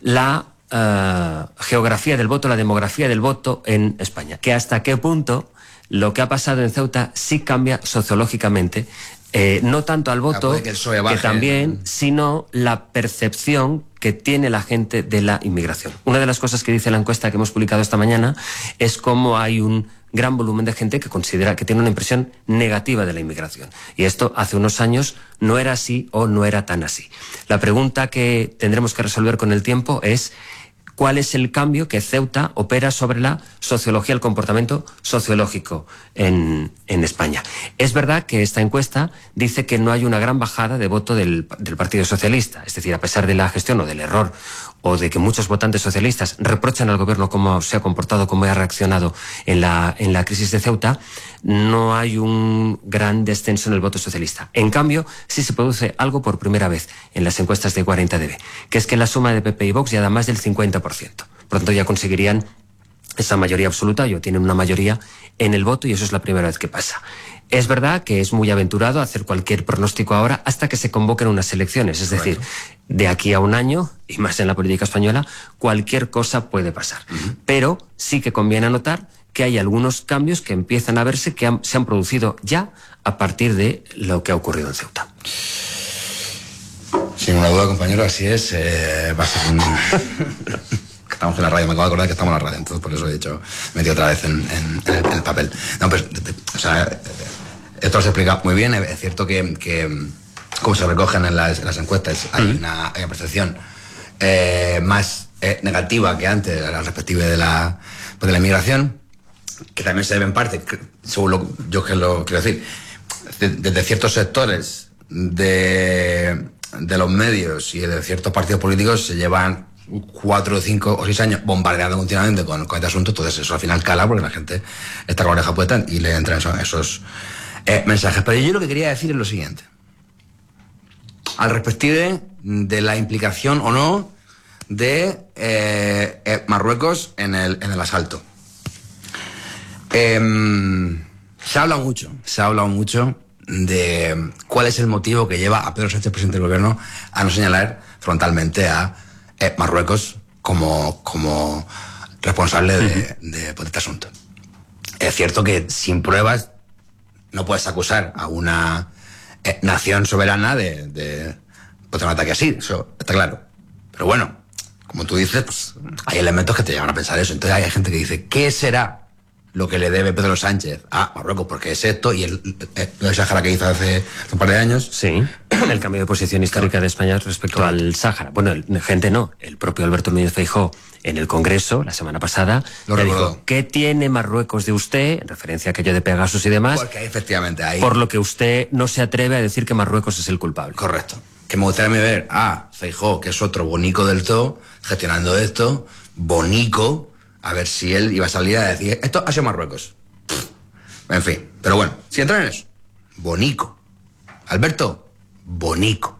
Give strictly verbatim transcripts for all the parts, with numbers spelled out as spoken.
la uh, geografía del voto, la demografía del voto en España. Que hasta qué punto lo que ha pasado en Ceuta sí cambia sociológicamente, eh, no tanto al voto, que, el que también, sino la percepción que tiene la gente de la inmigración. Una de las cosas que dice la encuesta que hemos publicado esta mañana es cómo hay un gran volumen de gente que considera que tiene una impresión negativa de la inmigración. Y esto hace unos años no era así o no era tan así. La pregunta que tendremos que resolver con el tiempo es cuál es el cambio que Ceuta opera sobre la sociología, el comportamiento sociológico en, en España. Es verdad que esta encuesta dice que no hay una gran bajada de voto del, del Partido Socialista, es decir, a pesar de la gestión o del error o de que muchos votantes socialistas reprochan al gobierno cómo se ha comportado, cómo ha reaccionado en la, en la crisis de Ceuta, no hay un gran descenso en el voto socialista. En cambio, sí se produce algo por primera vez en las encuestas de cuarenta D B, que es que la suma de P P y Vox ya da más del cincuenta por ciento. Por lo tanto, ya conseguirían esa mayoría absoluta, o tienen una mayoría en el voto, y eso es la primera vez que pasa. Es verdad que es muy aventurado hacer cualquier pronóstico ahora hasta que se convoquen unas elecciones. Es decir, de aquí a un año, y más en la política española, cualquier cosa puede pasar. Uh-huh. Pero sí que conviene anotar que hay algunos cambios que empiezan a verse, que han, se han producido ya a partir de lo que ha ocurrido en Ceuta. Sin ninguna duda, compañero, así es. Eh, va a ser un... Estamos en la radio, me acabo de acordar que estamos en la radio, entonces por eso he dicho, me he metido otra vez en, en, en, el, en el papel. No, pues, o sea, esto se explica muy bien. Es cierto que, que como se recogen en las, en las encuestas, hay una, hay una percepción eh, más eh, negativa que antes al respectivo de la, pues de la inmigración, que también se debe en parte, según lo, yo que lo quiero decir, desde de ciertos sectores de, de los medios y de ciertos partidos políticos se llevan cuatro, cinco o seis años bombardeando continuamente con, con este asunto. Entonces eso al final cala porque la gente está con la oreja puesta y le entran esos, esos eh, mensajes. Pero yo lo que quería decir es lo siguiente: al respectivo de la implicación o no de eh, eh, Marruecos en el, en el asalto. Eh, se ha hablado mucho, se ha hablado mucho de cuál es el motivo que lleva a Pedro Sánchez, presidente del gobierno, a no señalar frontalmente a eh, Marruecos como, como responsable de, de, de este asunto. Es cierto que sin pruebas no puedes acusar a una eh, nación soberana de, de, pues de un ataque así, eso está claro. Pero bueno, como tú dices, pues hay elementos que te llevan a pensar eso. Entonces hay gente que dice, ¿qué será lo que le debe Pedro Sánchez a Marruecos? Porque es esto, y el, el, el Sáhara que hizo hace un par de años. Sí, el cambio de posición histórica claro. de España respecto claro. al Sáhara. Bueno, el, gente no, el propio Alberto Núñez Feijóo en el Congreso la semana pasada lo le recordó. Dijo, ¿qué tiene Marruecos de usted? En referencia a aquello de Pegasus y demás. Porque efectivamente hay... Por lo que usted no se atreve a decir que Marruecos es el culpable. Correcto. Que me gustaría ver a Feijóo, que es otro bonico del todo, gestionando esto, bonico, a ver si él iba a salir a decir, esto ha sido Marruecos. En fin, pero bueno, si entran en eso, bonico. Alberto, bonico.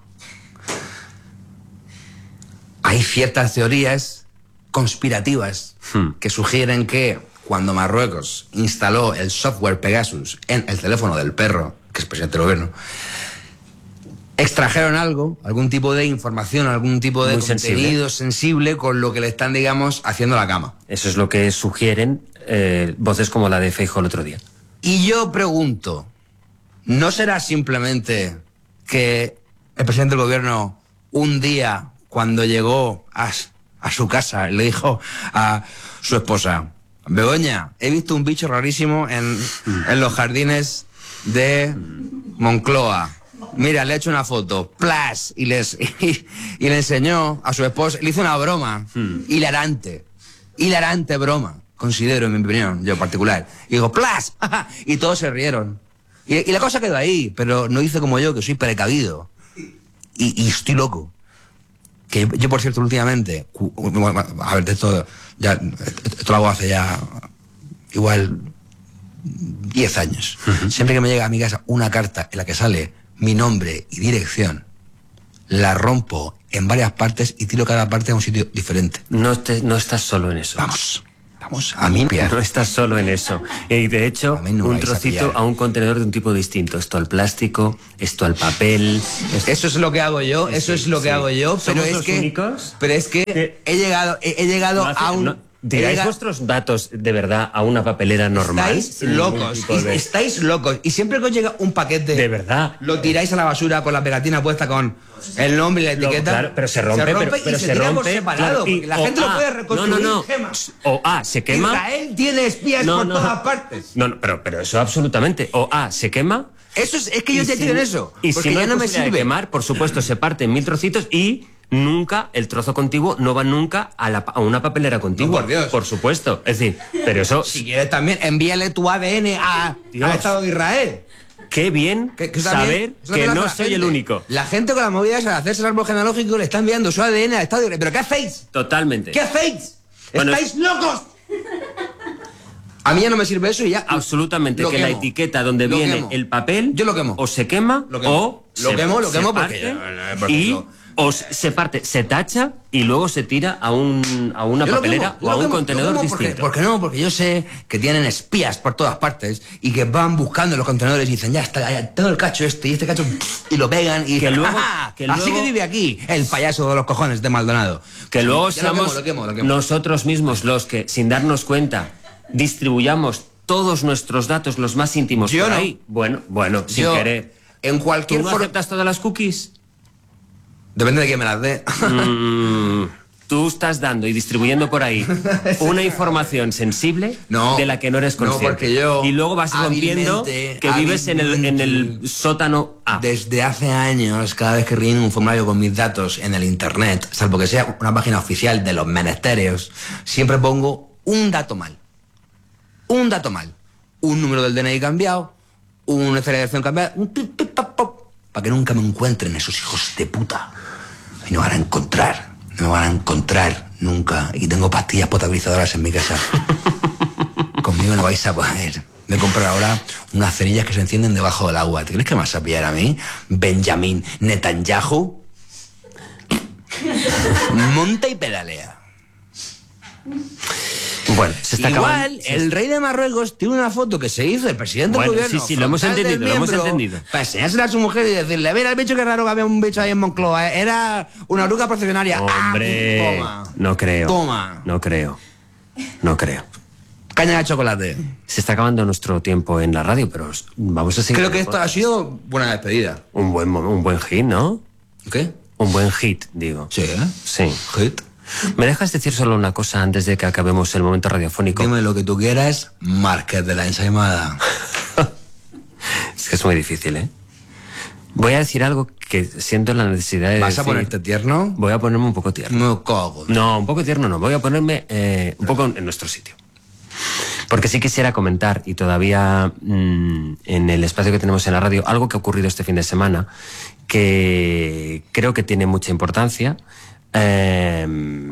Hay ciertas teorías conspirativas hmm. que sugieren que cuando Marruecos instaló el software Pegasus en el teléfono del perro, que es presidente del gobierno, extrajeron algo, algún tipo de información, algún tipo de Muy contenido sensible. sensible con lo que le están, digamos, haciendo la cama. Eso es lo que sugieren eh, voces como la de Feijóo el otro día. Y yo pregunto, ¿no será simplemente que el presidente del gobierno un día, cuando llegó a, a su casa, le dijo a su esposa, Begoña, he visto un bicho rarísimo en, en los jardines de Moncloa? Mira, le he hecho una foto, ¡plas! Y, les, y, y le enseñó a su esposa, le hizo una broma, hmm. hilarante, hilarante broma, considero, en mi opinión, yo particular. Y digo, ¡plas! Y todos se rieron. Y, y la cosa quedó ahí, pero no hice como yo, que soy precavido. Y, y estoy loco. Que yo, yo, por cierto, últimamente, a ver, de esto, ya, esto lo hago hace ya, igual, diez años. Uh-huh. Siempre que me llega a mi casa una carta en la que sale mi nombre y dirección, la rompo en varias partes y tiro cada parte a un sitio diferente. No, te, no estás solo en eso. Vamos. Vamos, a mí no estás solo en eso. Y de hecho, no un trocito a, a un contenedor de un tipo distinto. Esto al plástico, esto al papel. Esto... Eso es lo que hago yo, sí, eso es lo que sí. hago yo, pero es que únicos? pero es que he llegado he, he llegado no hace, a un no, ¿Tiráis llegado... vuestros datos de verdad a una papelera normal? Estáis locos, de... estáis locos. Y siempre que os llega un paquete, de verdad, lo tiráis a la basura con la pegatina puesta con el nombre y la etiqueta. Lo, claro, pero se rompe, se rompe pero, pero y se, se tira rompe por separado. Claro, y, la gente o, lo puede ah, reconstruir. No, no, no. Gemas. O A, se quema. Israel tiene espías no, por no. todas partes. No, no, pero, pero eso absolutamente. O A, se quema. Eso es, es que yo te digo en eso. Y porque si no ya no me sirve sirve. quemar, por supuesto, se parte en mil trocitos y nunca, el trozo contiguo no va nunca a, la, a una papelera contigua. No, por Dios. Por supuesto. Es decir, pero eso... Si quieres también, envíale tu A D N a, al Estado de Israel. Qué bien que, que saber también, que no soy gente. el único. La gente con la movida de hacerse el árbol genealógico le está enviando su A D N al Estado de Israel. ¿Pero qué hacéis? Totalmente. ¿Qué hacéis? Bueno, ¡Estáis locos! A mí ya no me sirve eso y ya... Absolutamente, que quemo. la etiqueta donde lo viene quemo. el papel... Yo lo quemo. O se quema, lo quemo. o... Lo se, quemo, lo quemo porque... porque... porque y... lo... O se parte, se tacha y luego se tira a, un, a una yo papelera quemo, o a un quemo, contenedor porque, distinto. Porque no, porque yo sé que tienen espías por todas partes y que van buscando los contenedores y dicen, ya está, ya tengo el cacho este y este cacho y lo pegan y que dicen, luego, que luego, así que vive aquí el payaso de los cojones de Maldonado. Que luego ya seamos lo quemo, lo quemo, lo quemo. nosotros mismos los que, sin darnos cuenta, distribuyamos todos nuestros datos, los más íntimos, yo por no. ahí. Bueno, bueno, sin yo, querer. En cualquier ¿Tú no for... aceptas todas las cookies? Depende de quién me las dé. Mm, tú estás dando y distribuyendo por ahí una información sensible no, de la que no eres consciente. No, porque yo y luego vas rompiendo que vives en el, en el sótano A. Desde hace años, cada vez que relleno un formulario con mis datos en el internet, salvo que sea una página oficial de los menesteres, siempre pongo un dato mal. Un dato mal. Un número del D N I cambiado, una celebración cambiada, un pip, pip, pop, pop, para que nunca me encuentren esos hijos de puta. Y no van a encontrar, no me van a encontrar nunca. Y tengo pastillas potabilizadoras en mi casa. Conmigo no vais a poder. Me comprar ahora unas cerillas que se encienden debajo del agua. ¿Te crees que me vas a pillar a mí? Benjamin Netanyahu. Monta y pedalea. Bueno, se está Igual, acabando. el rey de Marruecos tiene una foto que se hizo el presidente bueno, del gobierno. Sí, sí, lo hemos entendido, lo hemos entendido. Para enseñársela a su mujer y decirle, mira el bicho que raro que había un bicho ahí en Moncloa. Era una oruga procesionaria. Hombre, ah, toma. no creo. Toma. No creo. No creo. Caña de chocolate. Se está acabando nuestro tiempo en la radio, pero vamos a seguir. Creo que esto ha sido buena despedida. Un buen, un buen hit, ¿no? ¿Qué? Un buen hit, digo. Sí, ¿eh? Sí. Hit. ¿Me dejas decir solo una cosa antes de que acabemos el momento radiofónico? Dime lo que tú quieras, Márquez de la ensaimada. Es que es muy difícil, ¿eh? Voy a decir algo que siento la necesidad de ¿Vas decir. a ponerte tierno? Voy a ponerme un poco tierno. Me cago. No, un poco tierno no. Voy a ponerme eh, un poco en nuestro sitio. Porque sí quisiera comentar, y todavía mmm, en el espacio que tenemos en la radio, algo que ha ocurrido este fin de semana, que creo que tiene mucha importancia, eh,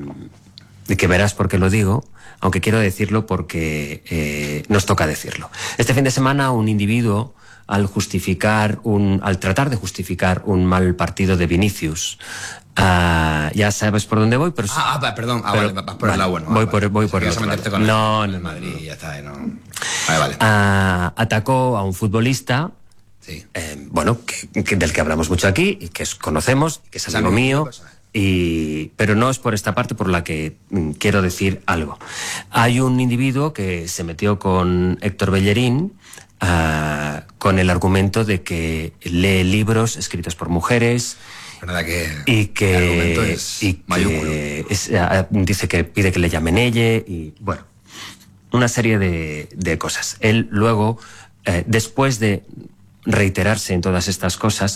y que verás por qué lo digo, aunque quiero decirlo porque eh, nos toca decirlo. Este fin de semana un individuo, al justificar un, al tratar de justificar un mal partido de Vinicius, uh, ya sabes por dónde voy, pero ah, ah perdón, ah, pero, vale, vas por el lado bueno. Voy vale, por, vale. voy por el otro lado. Con no, el, no, el Madrid, no, no. ya está, no. Vale, vale. Uh, atacó a un futbolista, sí. eh, bueno, que, que, del que hablamos mucho aquí y que es, conocemos, que es amigo mío. Y, pero no es por esta parte por la que mm, quiero decir algo. Hay un individuo que se metió con Héctor Bellerín uh, con el argumento de que lee libros escritos por mujeres. ¿Verdad que y que, el argumento es y mayúsculo? Que es, uh, dice que pide que le llamen ella y bueno, una serie de, de cosas. Él luego, eh, después de reiterarse en todas estas cosas,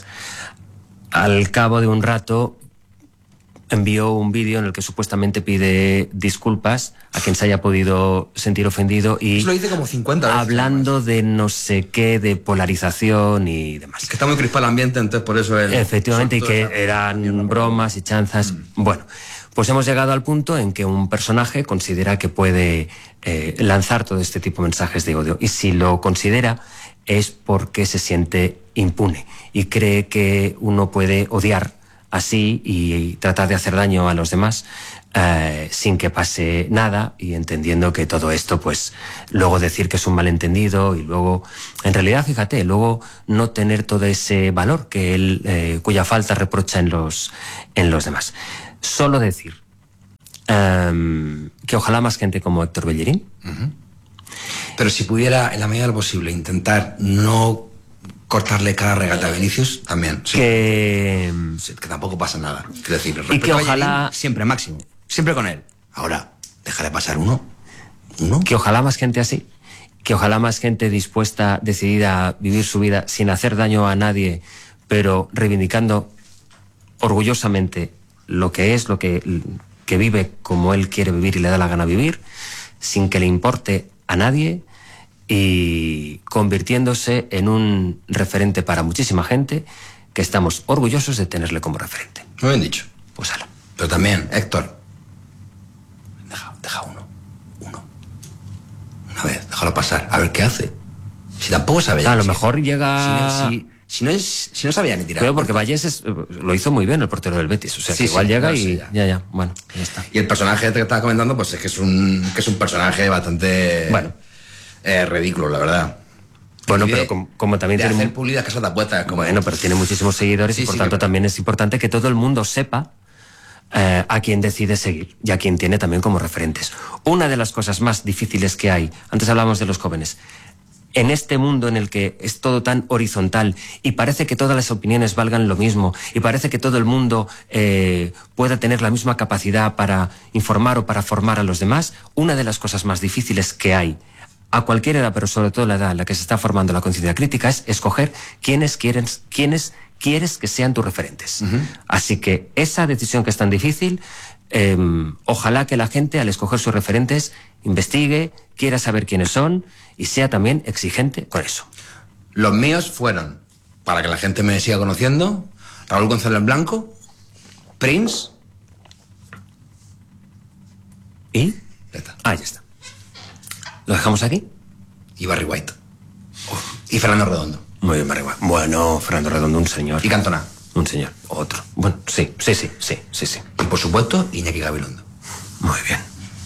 al cabo de un rato envió un vídeo en el que supuestamente pide disculpas a quien se haya podido sentir ofendido y eso lo dice como cincuenta veces, hablando de no sé qué, de polarización y demás. Es que está muy crispado el ambiente, entonces por eso él... Efectivamente, y que eran bromas y chanzas. Mm. Bueno, pues hemos llegado al punto en que un personaje considera que puede eh, lanzar todo este tipo de mensajes de odio. Y si lo considera es porque se siente impune y cree que uno puede odiar así y tratar de hacer daño a los demás eh, sin que pase nada, y entendiendo que todo esto, pues luego decir que es un malentendido y luego, en realidad, fíjate, luego no tener todo ese valor que él, eh, cuya falta reprocha en los, en los demás. Solo decir um, que ojalá más gente como Héctor Bellerín. Uh-huh. Pero si pudiera, en la medida de lo posible, intentar no cortarle cada regata a Vinicius, también. Sí. Que... que tampoco pasa nada. Quiero decir, y que ojalá... siempre máximo, siempre con él. Ahora, déjale pasar uno. uno. Que ojalá más gente así. Que ojalá más gente dispuesta, decidida a vivir su vida sin hacer daño a nadie, pero reivindicando orgullosamente lo que es, lo que, que vive como él quiere vivir y le da la gana vivir, sin que le importe a nadie, y convirtiéndose en un referente para muchísima gente que estamos orgullosos de tenerle como referente. Muy bien dicho. Pues ala. Pero también, Héctor, deja, deja uno, uno. Una vez, déjalo pasar, a ver qué hace. Si tampoco sabe... A lo mejor llega... Si, si, si, no es, si no sabía ni tirar. Pero porque Vallés es, lo hizo muy bien, el portero del Betis. O sea, sí, que igual sí, llega no, y sí, ya. ya, ya, bueno, ya está. Y el personaje que estaba comentando, pues es que es un, que es un personaje bastante... Bueno. Eh, ridículo, la verdad. Bueno, de, pero como, como también de tiene... hacer pulidas casas de apuestas. Como... Bueno, pero tiene muchísimos seguidores sí, y por sí, tanto que... también es importante que todo el mundo sepa eh, a quién decide seguir y a quién tiene también como referentes. Una de las cosas más difíciles que hay, antes hablábamos de los jóvenes, en este mundo en el que es todo tan horizontal y parece que todas las opiniones valgan lo mismo y parece que todo el mundo eh, pueda tener la misma capacidad para informar o para formar a los demás, una de las cosas más difíciles que hay a cualquier edad, pero sobre todo la edad en la que se está formando la conciencia crítica, es escoger quiénes quieren, quiénes quieres que sean tus referentes. Uh-huh. Así que esa decisión que es tan difícil, eh, ojalá que la gente, al escoger sus referentes, investigue, quiera saber quiénes son y sea también exigente con eso. Los míos fueron, para que la gente me siga conociendo, Raúl González Blanco, Prince y... Ya está. Ah, ya está. ¿Lo dejamos aquí? Y Barry White. Oh, y Fernando Redondo. Muy bien, Barry White. Bueno, Fernando Redondo, un señor. Y Cantona. Un señor. Otro. Bueno, sí, sí, sí, sí, sí, sí. Y por supuesto, Iñaki Gabilondo. Muy bien.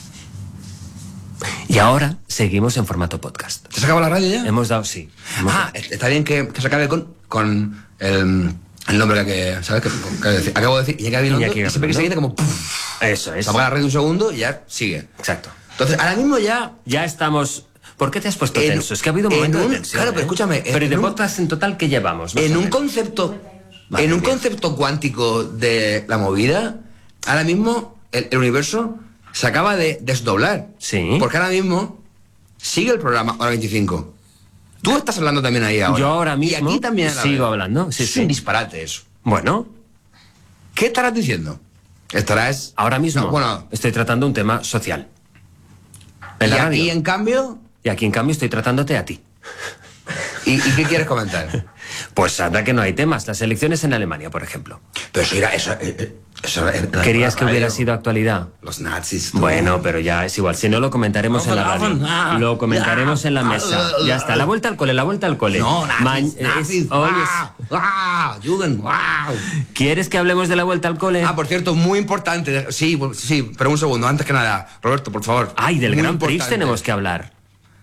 Y ahora seguimos en formato podcast. ¿Te has acabado la radio ya? Hemos dado, sí. Hemos ah, dado. Está bien que, que se acabe con, con el, el nombre que, ¿sabes? Que, que decir. Acabo de decir Iñaki Gabilondo, Iñaki y siempre que se quita como... Puff, eso es. Se apaga la radio un segundo y ya sigue. Exacto. Entonces, ahora mismo ya... Ya estamos... ¿Por qué te has puesto en, tenso? Es que ha habido un momento un, de tensión. Claro, pero ¿eh? escúchame... Pero ¿y de un, podcast en total qué llevamos? En un concepto... Vale, en un bien. concepto cuántico de la movida, ahora mismo el, el universo se acaba de desdoblar. Sí. Porque ahora mismo sigue el programa Hora veinticinco. Tú estás hablando también ahí ahora. Yo ahora mismo y aquí también sigo hablando. Sí, es sí. un disparate eso. Bueno. ¿Qué estarás diciendo? Estarás... Ahora mismo no, bueno, estoy tratando un tema social. En y la aquí, radio. en cambio... Y aquí, en cambio, estoy tratándote a ti. ¿Y, ¿Y qué quieres comentar? Pues anda que no hay temas. Las elecciones en Alemania, por ejemplo. Pero eso era... Eso, eso era ¿Querías que hubiera sido actualidad? Los nazis... Tú. Bueno, pero ya es igual. Si no, lo comentaremos en la radio. Lo comentaremos en la mesa. Ya está. La vuelta al cole, la vuelta al cole. No, nazis, Ma nazis. Es, hoy es... ¡Ah! ¡Juden! ¡Wow! ¿Quieres que hablemos de la vuelta al cole? Ah, por cierto, muy importante. Sí, sí, pero un segundo. Antes que nada, Roberto, por favor. Ay, del Gran Prix tenemos que hablar.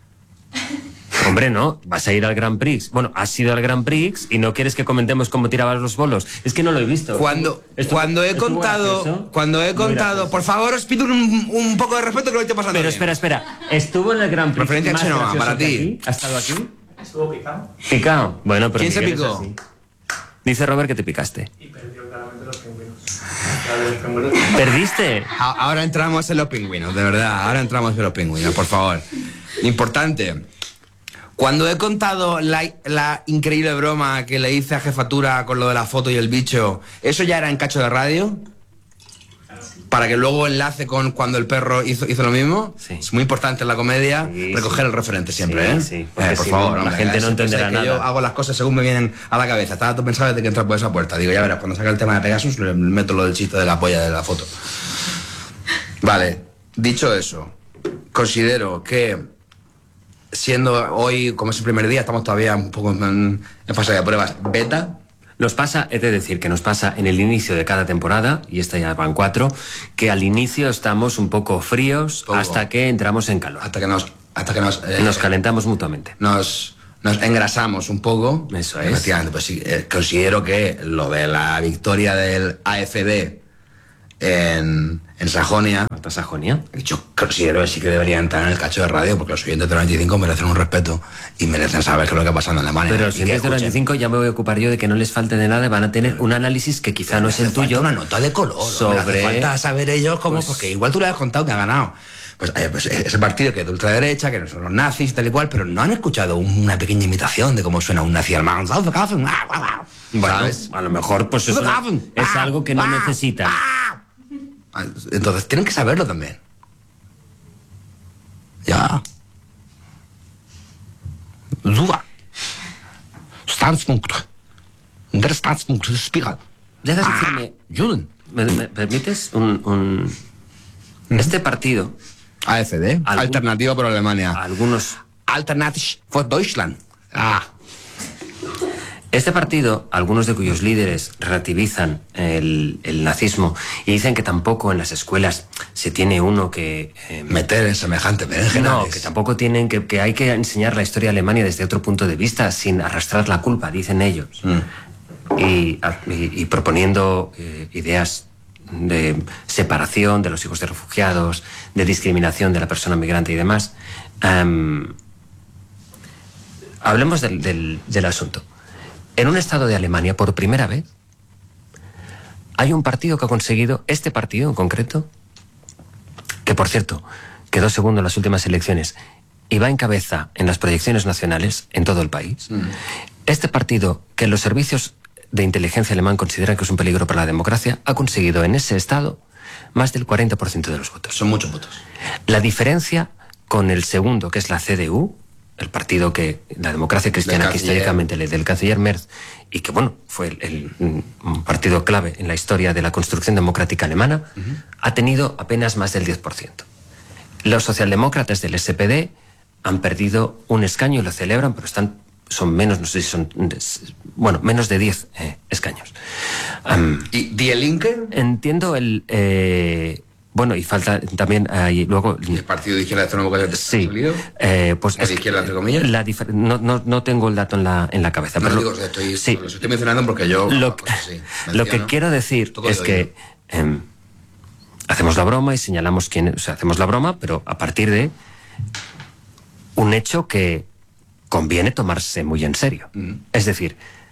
Hombre, no, vas a ir al Grand Prix. Bueno, has ido al Grand Prix y no quieres que comentemos cómo tirabas los bolos. Es que no lo he visto. Cuando, esto, cuando he contado, gracioso? cuando he contado, por favor, os pido un, un poco de respeto que lo estoy pasando. Pero bien. espera, espera. Estuvo en el Grand Prix. Referencia más Chenoa, para ti. Aquí. ¿Ha estado aquí? Estuvo picado. Picado. Bueno, pero ¿quién se Miguel picó? Dice Robert que te picaste. Y perdió claramente los pingüinos. ¿Perdiste? Ahora entramos en los pingüinos, de verdad. Ahora entramos en los pingüinos, por favor. Importante. Cuando he contado la, la increíble broma que le hice a Jefatura con lo de la foto y el bicho, ¿eso ya era en Cacho de Radio? Para que luego enlace con cuando el perro hizo, hizo lo mismo. Sí. Es muy importante en la comedia sí, recoger sí. el referente siempre, sí, ¿eh? Sí, eh por si favor, no, hombre, la gente no entenderá nada. Yo hago las cosas según me vienen a la cabeza. Estaba todo pensado desde que entré por esa puerta. Digo, ya verás, cuando saque el tema de Pegasus, le meto lo del chiste de la polla de la foto. Vale, dicho eso, considero que siendo hoy, como es el primer día, estamos todavía un poco en, en fase de pruebas beta. Nos pasa, he de decir que nos pasa en el inicio de cada temporada, y esta ya van cuatro, que al inicio estamos un poco fríos poco. hasta que entramos en calor. Hasta que nos... Hasta que nos, eh, nos calentamos mutuamente. Nos, nos engrasamos un poco. Eso es. Pues sí, eh, considero que lo de la victoria del A F D en, en Sajonia... ¿Hasta Sajonia? Yo considero que sí que debería entrar en el cacho de radio, porque los oyentes de noventa y cinco merecen un respeto y merecen saber qué es lo que pasa en Alemania. Pero los oyentes de noventa y cinco ya me voy a ocupar yo de que no les falte de nada, van a tener un análisis que quizá no es el tuyo. Una nota de color. Sobre... Hace falta saber ellos cómo, pues... porque igual tú le has contado que ha ganado. Pues, eh, pues ese partido que es de ultraderecha, que no son los nazis y tal y cual, pero no han escuchado una pequeña imitación de cómo suena un nazi alemán. Bueno, a lo mejor pues es, una, es algo que no necesitan. Entonces tienen que saberlo también. Ja. Super. Standspunkt. Der Standspunkt ist Spiral. ¿Dejas decirme, Juden? ¿Me, me permites un, un... Este partido... A F D, algún, Alternativa por Alemania. Algunos... Alternative for Deutschland. Ah. Este partido, algunos de cuyos líderes relativizan el, el nazismo y dicen que tampoco en las escuelas se tiene uno que... Eh, meter en semejante berenjenales. No, que tampoco tienen que... que hay que enseñar la historia de Alemania desde otro punto de vista, sin arrastrar la culpa, dicen ellos. Mm. Y, y, y proponiendo eh, ideas de separación de los hijos de refugiados, de discriminación de la persona migrante y demás. Um, hablemos del, del, del asunto. En un estado de Alemania, por primera vez, hay un partido que ha conseguido, este partido en concreto, que por cierto, quedó segundo en las últimas elecciones y va en cabeza en las proyecciones nacionales en todo el país. Mm. Este partido, que los servicios de inteligencia alemán consideran que es un peligro para la democracia, ha conseguido en ese estado más del cuarenta por ciento de los votos. Son muchos votos. La diferencia con el segundo, que es la C D U, el partido que, la democracia cristiana, que históricamente le del canciller Merz, y que, bueno, fue el, el, un partido clave en la historia de la construcción democrática alemana, uh-huh. ha tenido apenas más del diez por ciento. Los socialdemócratas del S P D han perdido un escaño y lo celebran, pero están, son menos, no sé si son, bueno, menos de diez eh, escaños. Um, ¿Y Die Linke? Entiendo el... Eh, Bueno, y falta también ahí luego... ¿Y el partido de izquierda de Sí. Eh, pues ¿Es de izquierda, entre comillas? La no, no, no tengo el dato en la, en la cabeza. No pero digo, estoy, sí. Lo estoy mencionando porque yo... Lo, pues, sí, lo que quiero decir Todo es que eh, hacemos la broma y señalamos quién... O sea, hacemos la broma, pero a partir de un hecho que conviene tomarse muy en serio. Mm. Es decir,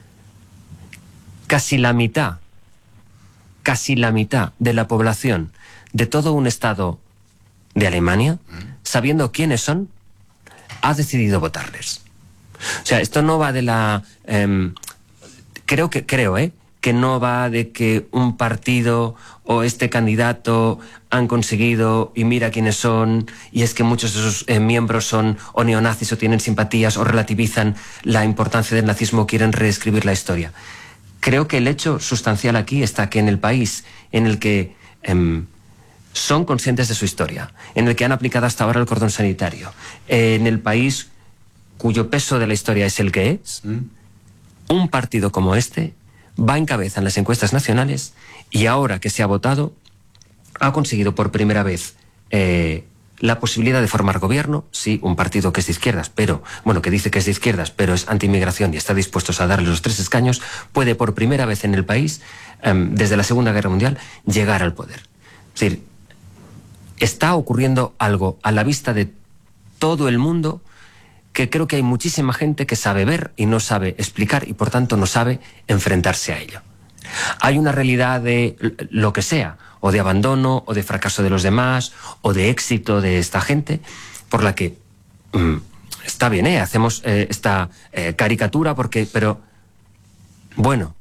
casi la mitad, casi la mitad de la población de todo un estado de Alemania, sabiendo quiénes son, ha decidido votarles. O sea, esto no va de la... Eh, creo que, creo, ¿eh? que no va de que un partido o este candidato han conseguido y mira quiénes son, y es que muchos de sus eh, miembros son o neonazis o tienen simpatías o relativizan la importancia del nazismo o quieren reescribir la historia. Creo que el hecho sustancial aquí está que en el país en el que... Eh, son conscientes de su historia, en el que han aplicado hasta ahora el cordón sanitario, en el país cuyo peso de la historia es el que es, mm. un partido como este va en cabeza en las encuestas nacionales y ahora que se ha votado ha conseguido por primera vez eh, la posibilidad de formar gobierno. Sí, un partido que es de izquierdas, pero, bueno, que dice que es de izquierdas, pero es anti-inmigración y está dispuesto a darle los tres escaños, puede por primera vez en el país, eh, desde la Segunda Guerra Mundial, llegar al poder. Es decir, está ocurriendo algo a la vista de todo el mundo que creo que hay muchísima gente que sabe ver y no sabe explicar y por tanto no sabe enfrentarse a ello. Hay una realidad de lo que sea, o de abandono, o de fracaso de los demás, o de éxito de esta gente, por la que mmm, está bien, ¿eh? Hacemos eh, esta eh, caricatura porque, pero bueno,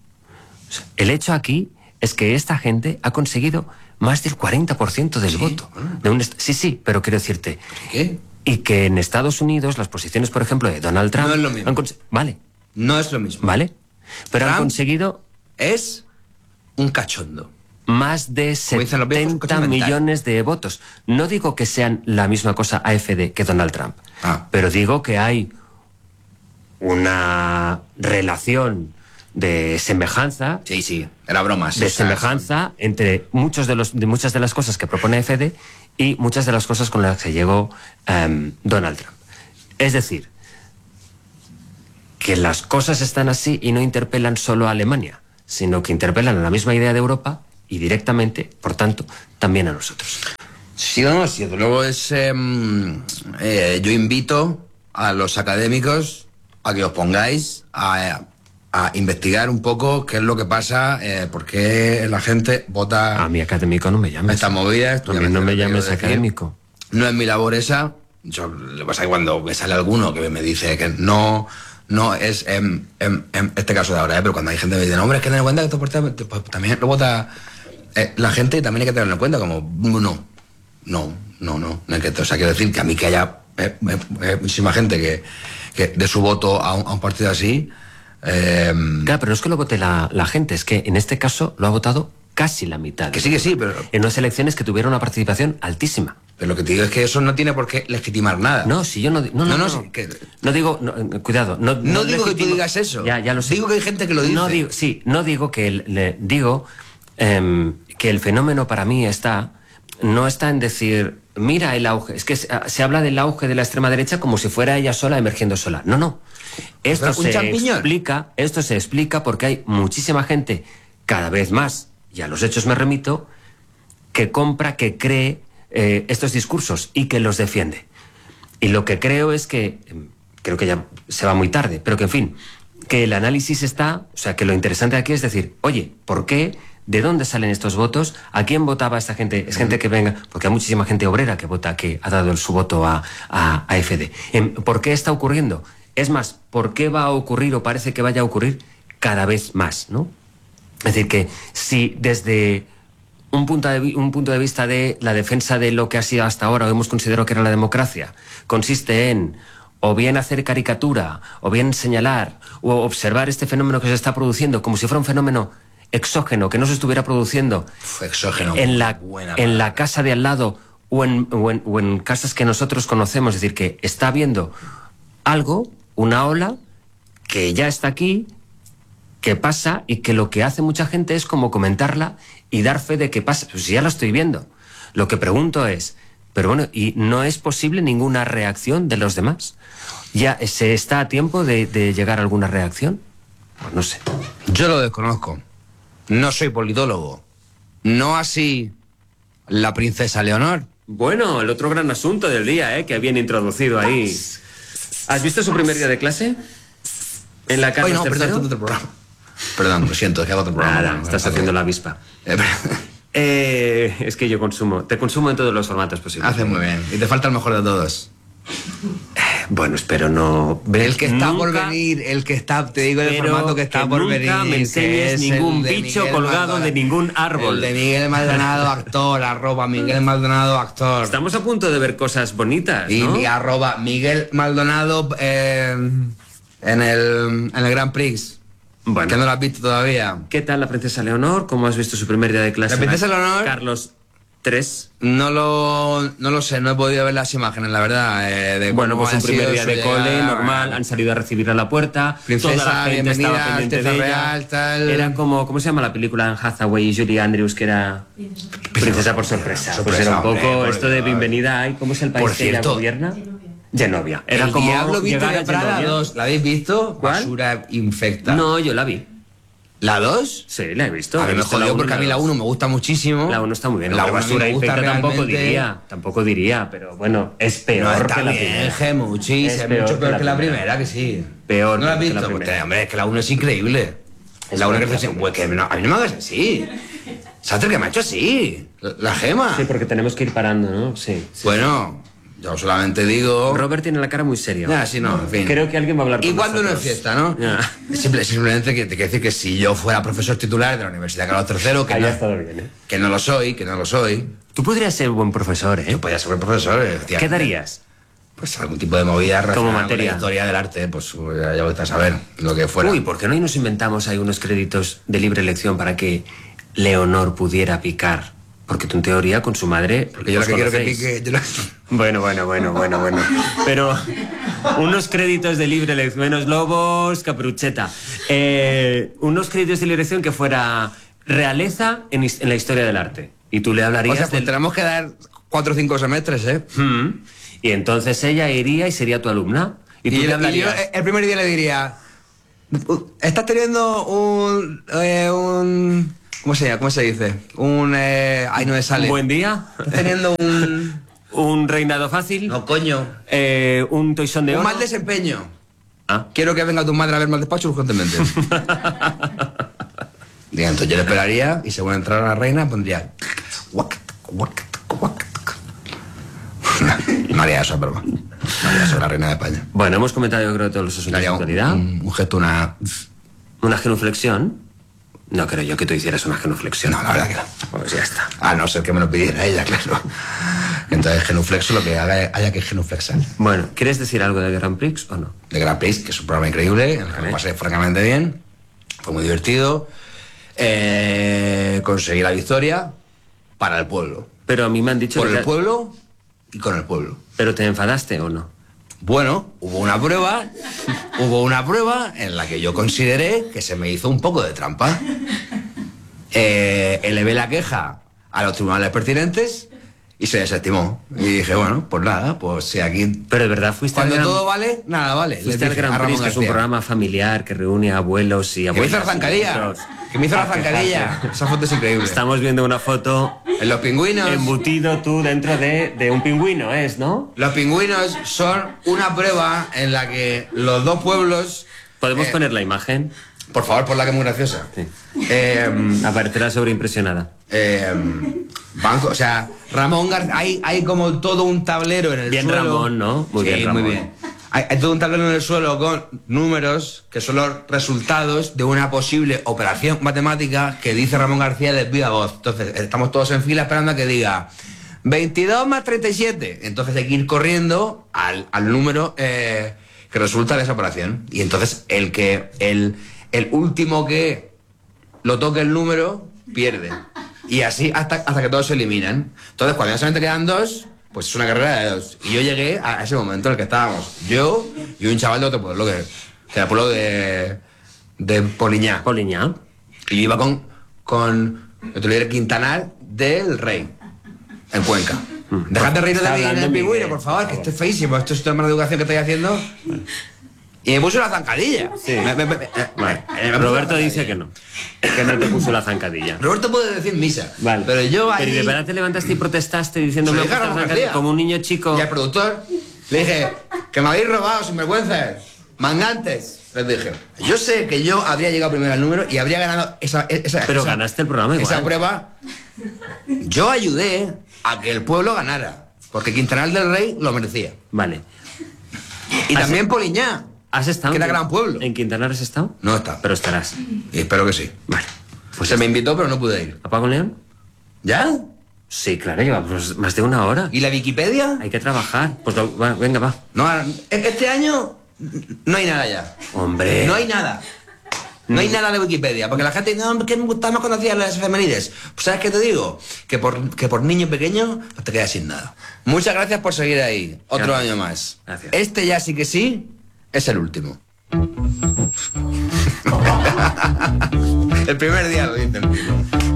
el hecho aquí es que esta gente ha conseguido más del cuarenta por ciento del sí, voto. Bueno. De un sí, sí, pero quiero decirte... ¿Qué? Y que en Estados Unidos las posiciones, por ejemplo, de Donald Trump... No es lo mismo. Han vale. No es lo mismo. Vale. Pero Trump han conseguido... Es un cachondo. Más de setenta millones de votos. No digo que sean la misma cosa A F D que Donald Trump. Ah. Pero digo que hay una relación de semejanza. Sí, sí, era broma. Sí, de o sea, semejanza entre muchos de los, de muchas de las cosas que propone F D y muchas de las cosas con las que llegó um, Donald Trump. Es decir, que las cosas están así y no interpelan solo a Alemania, sino que interpelan a la misma idea de Europa y directamente, por tanto, también a nosotros. Sí, no, sí, luego es... Eh, eh, yo invito a los académicos a que os pongáis a, a investigar un poco qué es lo que pasa, eh, por qué la gente vota... A mí académico no me llames. Estas movidas... A mí no me llames académico. No es mi labor esa. Yo, lo que pasa es que cuando me sale alguno que me dice que no... No es en, en, en este caso de ahora, ¿eh? Pero cuando hay gente que me dice, no, hombre, es que tener en cuenta que esto pues, pues, también lo vota eh, la gente y también hay que tenerlo en cuenta, como, no, no, no, no, no hay que, o sea, quiero decir que a mí que haya eh, eh, muchísima gente que, que dé su voto a un, a un partido así... Eh, claro, pero no es que lo vote la, la gente, es que en este caso lo ha votado casi la mitad. Que sí, que sí, pero... En unas elecciones que tuvieron una participación altísima. Pero lo que te digo es que eso no tiene por qué legitimar nada. No, si yo no... No, no, no, no, no, que... no digo... No, cuidado. No, no, no digo legitimo, que tú digas eso. Ya, ya lo sé. Digo que hay gente que lo dice. No digo, sí, no digo que... El, le, digo eh, que el fenómeno para mí está... No está en decir, mira el auge. Es que se, se habla del auge de la extrema derecha como si fuera ella sola emergiendo sola. No, no. Esto se explica, esto se explica porque hay muchísima gente, cada vez más, y a los hechos me remito, que compra, que cree eh, estos discursos y que los defiende. Y lo que creo es que, creo que ya se va muy tarde, pero que en fin, que el análisis está, o sea, que lo interesante aquí es decir, oye, ¿por qué? ¿De dónde salen estos votos? ¿A quién votaba esta gente? Es gente que venga, porque hay muchísima gente obrera que vota, que ha dado su voto a, a, a F D. ¿Por qué está ocurriendo? Es más, ¿por qué va a ocurrir o parece que vaya a ocurrir cada vez más, ¿no? Es decir, que si desde un punto de, un punto de vista de la defensa de lo que ha sido hasta ahora o hemos considerado que era la democracia, consiste en o bien hacer caricatura, o bien señalar, o observar este fenómeno que se está produciendo como si fuera un fenómeno exógeno, que no se estuviera produciendo exógeno, en la, en la casa de al lado o en, o, en, o en casas que nosotros conocemos, es decir, que está habiendo algo, una ola, que ya está aquí, que pasa y que lo que hace mucha gente es como comentarla y dar fe de que pasa. Pues ya lo estoy viendo. Lo que pregunto es, pero bueno, ¿y no es posible ninguna reacción de los demás? ¿Ya se está a tiempo de, de llegar a alguna reacción? Pues no sé. Yo lo desconozco. No soy politólogo. No así la princesa Leonor. Bueno, el otro gran asunto del día, ¿eh? Que habían introducido ahí. ¿Has visto su primer día de clase? En la Carlos Ay, no, tercero. perdón, otro programa. Perdón, lo siento, es que hago otro programa. Nada, bueno, estás bueno, haciendo bueno. la avispa. Eh, eh, es que yo consumo, te consumo en todos los formatos posibles. Haces muy bien. Y te falta el mejor de todos. Bueno, espero no... El que está nunca, por venir, el que está, te digo el formato que está que por nunca venir. me enseñes ningún bicho Miguel colgado Maldonado, de ningún árbol. El de Miguel Maldonado, actor, arroba Miguel Maldonado, actor. Estamos a punto de ver cosas bonitas, Y ¿no? mi arroba Miguel Maldonado eh, en, el, en el Grand Prix. Bueno. Que no lo has visto todavía. ¿Qué tal la princesa Leonor? ¿Cómo has visto su primer día de clase? La princesa Leonor... Carlos tres. No lo, no lo sé, no he podido ver las imágenes, la verdad. Eh, de Bueno, cómo pues un ha primer sido día su de cole, llegada, normal, bueno. han salido a recibirla a la puerta, Princesa, toda la gente bienvenida, estaba pendiente Alteza de ella. Real, tal. Era como, ¿cómo se llama la película en Hathaway y Julie Andrews, que era Princesa por sorpresa? Sorpresa, Pues era un hombre, poco por esto de Dios. bienvenida ahí, ¿cómo es el país Por que ella cierto, gobierna? Genovia. Era El como Diablo Viste llegar a de Prada Genovia. dos, ¿la habéis visto? ¿Cuál? Basura infecta. No, yo la vi. ¿La dos? Sí, la he visto. A He mí me visto la jodió uno y porque a mí la dos. uno me gusta muchísimo. La uno está muy bien. La La uno a mí basura me gusta infecta tampoco realmente. diría, tampoco diría, pero bueno, es peor No, está que la bien, primera. Gemuchis, Es es, peor mucho que peor la que la primera. primera, que sí. Peor ¿No la has que la visto? primera. Pues, hombre, es que la uno es increíble. Es la uno peor que que la dice, pues, que no, a mí no me hagas así. Sater, que me ha hecho así. La, la gema. Sí, porque tenemos que ir parando, ¿no? Sí. sí. Bueno, yo solamente digo... Robert tiene la cara muy seria. Ya, sí, no, en fin. Creo que alguien va a hablar con ¿Y cuándo no es nosotros. fiesta, no? Ya. Simple- simplemente que te quiero decir que si yo fuera profesor titular de la Universidad Carlos tercero, que, Haya no, estado bien, ¿eh? que no lo soy, que no lo soy, Tú podrías ser buen profesor, ¿eh? yo podría ser profesor. efectivamente. ¿Qué darías? Pues algún tipo de movida relacionada con materia. la historia del arte, pues ya, ya vais a saber lo que fuera. Uy, ¿por qué no y nos inventamos ahí unos créditos de libre elección para que Leonor pudiera picar? Porque tú en teoría con su madre... Porque yo lo os que quiero que conocéis. pique... Yo lo... Bueno, bueno, bueno, bueno, bueno. Pero Unos créditos de libre elección, menos lobos, Caprucheta. Eh, unos créditos de libre elección que fuera realeza en, en la historia del arte. Y tú le hablarías. O sea, pues del... tenemos que dar cuatro o cinco semestres, ¿eh? Mm. Y entonces ella iría y sería tu alumna. Y tú Y, le yo- y hablarías. yo el primer día le diría, estás teniendo un, eh, un ¿cómo se llama? ¿Cómo se dice? Un, eh, ay, no me sale. Un buen día. Estás teniendo un, Un reinado fácil. no coño, Eh, un toisón de un oro. mal desempeño. Ah. Quiero que venga tu madre a verme al despacho urgentemente. Y entonces yo le esperaría y según entrara la reina pondría guac, guac, guac. No haría eso, pero no haría eso, la reina de España. Bueno, hemos comentado yo creo todos los Le asuntos de haría un, actualidad. un, un gesto, una... Una genuflexión. No creo yo que tú hicieras una genuflexión. No, la verdad que no. Pues ya está. A no ser que me lo pidiera ella, claro. Entonces genuflexo lo que haga, haya que genuflexar. Bueno, ¿quieres decir algo de Grand Prix o no? De Grand Prix, que es un programa increíble, en el que Vale. me pasé francamente bien. Fue muy divertido. Eh, conseguí la victoria para el pueblo. Pero a mí me han dicho Por que... el pueblo y con el pueblo. ¿Pero te enfadaste o no? Bueno, hubo una prueba, hubo una prueba en la que yo consideré que se me hizo un poco de trampa. Eh, elevé la queja a los tribunales pertinentes y se desestimó. Y dije, bueno, pues nada, pues si aquí... Pero de verdad fuiste Cuando al Gran, todo vale, nada vale. fuiste Les al dije a Gran Ramón Prix, que es un García. programa familiar que reúne a abuelos y Que me abuelas. hizo la zancadilla. y nietos. Que me hizo la Ah, zancadilla. fíjate. Esa foto es increíble. Estamos viendo una foto En los pingüinos. embutido tú dentro de, de un pingüino, ¿es, no? Los pingüinos son una prueba en la que los dos pueblos... ¿Podemos eh, poner la imagen? Por favor, ponla que es muy graciosa. Sí. Eh, Aparecerá sobreimpresionada. eh, banco, o sea, Ramón García, hay, hay como todo un tablero en el Bien suelo. Ramón, ¿no? Muy Sí, bien, Ramón. muy bien. Hay, hay todo un tablero en el suelo con números que son los resultados de una posible operación matemática que dice Ramón García de viva voz. Entonces, estamos todos en fila esperando a que diga veintidós más treinta y siete. Entonces hay que ir corriendo al, al número eh, que resulta de esa operación. Y entonces el que el, el último que lo toque el número pierde. Y así hasta, hasta que todos se eliminan. Entonces, cuando ya solamente quedan dos, pues es una carrera de dos. Y yo llegué a ese momento en el que estábamos. Yo y un chaval de otro pueblo, que, que era el pueblo de, de Poliñá. Poliñá. Y yo iba con, con el Tulier Quintanar del Rey, en Cuenca. Dejad de reír de Está mí en hablando el pingüino, Miguel, por favor, por que favor. esto es feísimo. Esto es una mala educación que estoy haciendo. Y me puso la zancadilla. Sí. Me- me- me- eh, Vale. eh, me puso Roberto la dice zancadilla. que no. Que no te puso la zancadilla. Roberto puede decir misa. Vale. Pero yo ahí... Pero ¿y de verdad te levantaste y protestaste diciendo Se lo me dije a gusta la Ramón zancadilla? García. Como un niño chico. Y al productor le dije, que me habéis robado, sinvergüenzas, mangantes. Les dije, yo sé que yo habría llegado primero al número y habría ganado esa... esa Pero esa- ganaste el programa igual. Esa prueba, yo ayudé a que el pueblo ganara, porque Quintanar del Rey lo merecía. Vale. Y ¿Has- también Poliñá, ¿Has estado? que era en- gran pueblo. ¿En Quintanar has estado? No está. Pero estarás. Y espero que sí. Vale. Pues Se me invitó, pero no pude ir. ¿Apago León? ¿Ya? Sí, claro, llevamos más de una hora. ¿Y la Wikipedia? Hay que trabajar. Pues lo- va, venga, va. No, este año no hay nada ya. Hombre. No hay nada. No hay nada de Wikipedia, porque la gente dice, no, que me gustaba más cuando hacías las efemérides. Pues ¿sabes qué te digo? Que por, que por niño pequeño pues te quedas sin nada. Muchas gracias por seguir ahí. Otro Gracias. año más. Gracias. Este ya sí que sí es el último. El primer día lo dicen.